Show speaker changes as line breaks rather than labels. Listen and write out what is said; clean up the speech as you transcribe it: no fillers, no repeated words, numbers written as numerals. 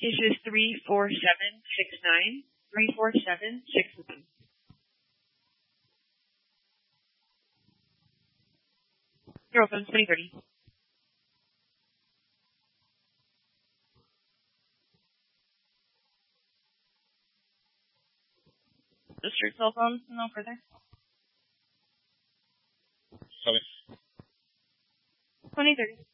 is 34769. 34769. You're open 2030. Just your cell phone, no further.
Copy.
2030.